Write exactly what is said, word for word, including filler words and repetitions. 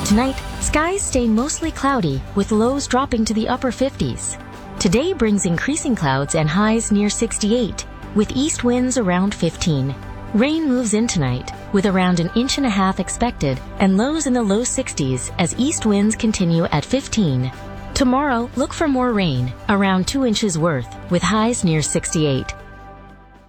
Tonight, skies stay mostly cloudy, with lows dropping to the upper fifties. Today brings increasing clouds and highs near sixty-eight, with east winds around fifteen. Rain moves in tonight, with around an inch and a half expected and lows in the low sixties as east winds continue at fifteen. Tomorrow, look for more rain, around two inches worth, with highs near sixty-eight.